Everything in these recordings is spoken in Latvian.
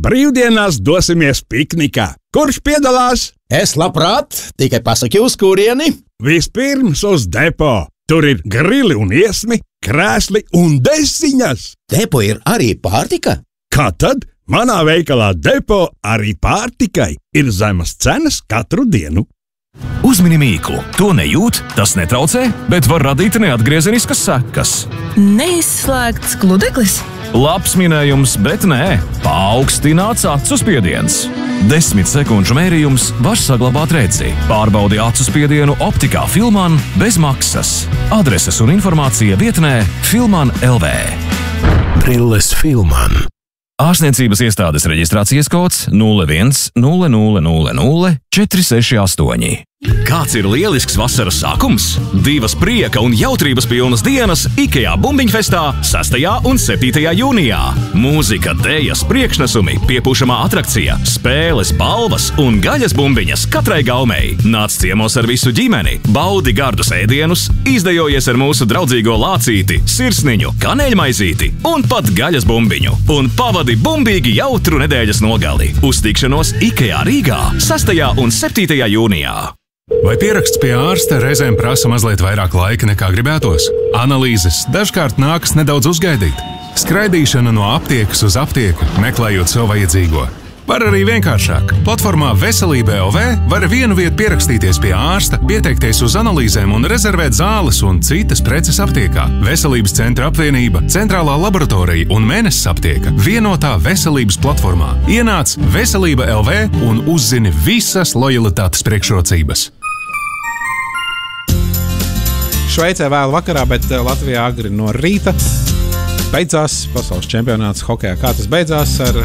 brīvdienās dosimies piknikā. Kurš piedalās? Es labprāt, tikai pasaki uz kurieni. Vispirms uz depo. Tur ir grili un iesmi, krēsli un desiņas. Depo ir arī pārtika? Kā tad? Manā veikalā depo arī pārtikai ir zemas cenas katru dienu. Uzmini mīklu. To nejūt, tas netraucē, bet var radīt neatgriezeniskas sekas. Neizslēgts gludeklis? Labs minējums, bet nē. Paaugstināts acu spiediens. 10 sekundžu mērījums var saglabāt redzi. Pārbaudi acu spiedienu optikā Filman bez maksas. Adreses un informācija vietnē Filman LV. Brilles Filman. Ārstniecības iestādes reģistrācijas kods 01000468. Kāds ir lielisks vasaras sākums? 2 prieka un jautrības pilnas dienas IKEA Bumbiņfestā 6. un 7. jūnijā. Mūzika, dejas, priekšnesumi, piepūšamā atrakcija, spēles, balvas un gaļas bumbiņas katrai gaumei. Nāc ciemos ar visu ģimeni, baudi gardus ēdienus, izdejojies ar mūsu draudzīgo lācīti, sirsniņu, kaneļmaizīti un pat gaļas bumbiņu. Un pavadi bumbīgi jautru nedēļas nogali. Uz tikšanos IKEA Rīgā 6. un 7. jūnijā. Vai pieraksts pie ārsta reizēm prasa mazliet vairāk laika nekā gribētos? Analīzes dažkārt nākas nedaudz uzgaidīt. Skraidīšana no aptiekas uz aptieku, meklējot sev vajadzīgo. Var arī vienkāršāk. Platformā Veselība LV var vienu vietu pierakstīties pie ārsta, pieteikties uz analīzēm un rezervēt zāles un citas preces aptiekā. Veselības centra apvienība, centrālā laboratorija un mēnesis aptieka vienotā veselības platformā. Ienāc Veselība LV un uzzini visas lojalitātes priekšrocības. Šveicē vēl vakarā, bet Latvijā agri no rīta beidzās pasaules čempionāts hokejā. Kā tas beidzās? Ar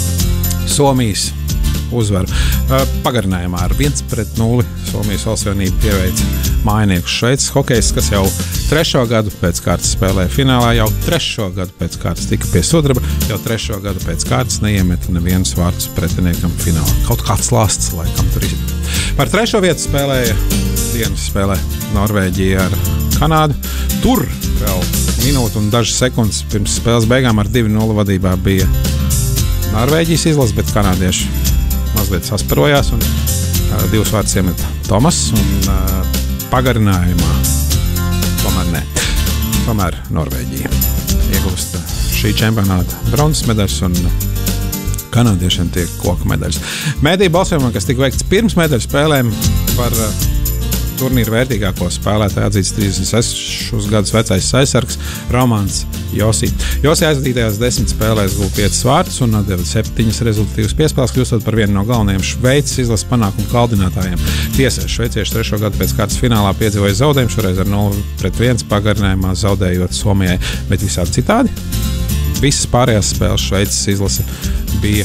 Somijas uzvaru. Pagarinājumā ar 1-0 Somijas valstsvienība pieveica mājiniekus Šveices hokejs, kas jau 3. gadu pēc kārtas spēlē finālā, jau 3. gadu pēc kārtas tika pie sudraba, jau 3. gadu pēc kārtas neiemeta nevienas vārtus pretiniekam finālā. Kaut kāds lāsts, laikam tur ir. Par 3. vietu dienas spēlē Norvēģija ar Kanādu. Tur vēl minūte un dažas sekundes pirms spēles beigām ar 2-0 vadībā bija Norvēģijas izlase, bet kanādieši mazliet sasparojās un 2 vārdus iemeta Tomas un pagarinājumā tomēr nē. Tomēr Norvēģija iegūst šī čempionāta bronzas medaļas un kanādiešiem tiek koka medaļas. Mediju balsojumā, kas tika veikts pirms medaļu spēlēm par turnīru vērtīgāko spēlētāju atzīts 36 gadus vecais aizsargs Romans Josi. Josi aizvadītajās 10 spēlēs guva 5 vārtus un atdeva 7 rezultatīvas piespēles, kļūstot par vienu no galvenajiem Šveices izlases panākumu kaldinātājiem. Tiesa, šveicieši 3. gadu pēc kārtas finālā piedzīvoja zaudējumu, šoreiz ar 0-1 pagarinājumā zaudējot Somijai, bet visādi citādi. Visas pārējās spēles Šveices izlase bija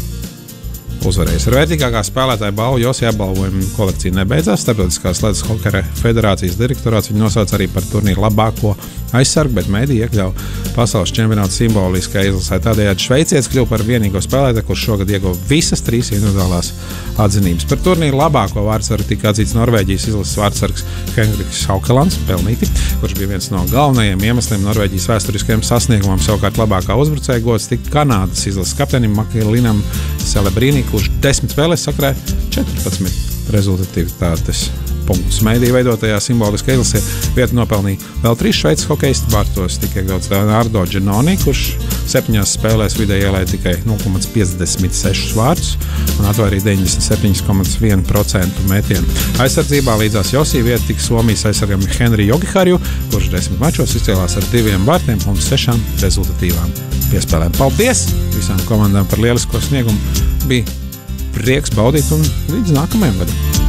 uzvarējis. Ar vērtīgākā spēlētāja balvu Josi apbalvojumu kolekcija nebeidzās. Starptautiskās ledus hokeja federācijas direktorāts viņu nosauc arī par turnīru labāko aizsargu, bet mēdī iekļauj pasaules čempionāta simboliskajā izlasē. Tādējādi šveicietis kļuva par vienīgo spēlētāju, kurš šogad ieguva visas 3 individuālās atzinības. Par turnīru labāko vārdsargu tika atzīts Norvēģijas izlases vārdsargs Henriks Haukelands, pelnīti, kurš bija viens no galvenajiem iemesliem Norvēģijas vēsturiskajam sasniegumam. Savukārt labākā uzbrucēja gods tika Kanādas izlases kapteinim Makilinam Celebrīnī, kurš 10 spēlēs sakrāja 14 rezultatīvitātes punktus. Mēdī veidotajā simboliskajā izlasē vietu nopelnīja vēl 3 šveices hokejisti. Vārtos tika iekļauts Leonardo Giannoni, kurš 7 spēlēs vidēji ielēja tikai 0,56 vārtus un atvairīja 97,1% metienu. Aizsardzībā līdzās Josī vietu tika Somijas aizsargam Henri Jogiharju, kurš 10 mačos izcēlās ar 2 vārtiem un 6 rezultatīvām piespēlēm. Paldies visām komandām par lielisko sniegumu. Bija prieks baudīt un līdz nākamajam gadam.